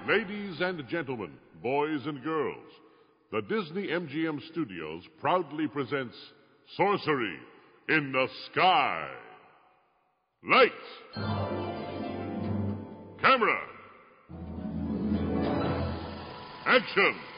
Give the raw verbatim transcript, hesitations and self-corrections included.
Ladies and gentlemen, boys and girls, the Disney M G M Studios proudly presents Sorcery in the Sky. Lights. Camera. Action.